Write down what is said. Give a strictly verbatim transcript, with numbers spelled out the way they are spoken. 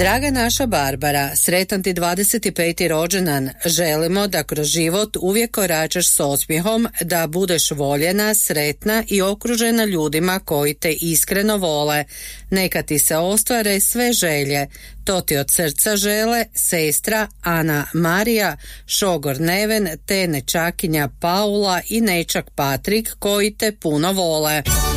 Draga naša Barbara, sretan ti dvadeset peti rođendan. Želimo da kroz život uvijek koračaš s osmijehom, da budeš voljena, sretna i okružena ljudima koji te iskreno vole. Neka ti se ostvare sve želje. To ti od srca žele sestra Ana Marija, šogor Neven te nečakinja Paula i nečak Patrik koji te puno vole.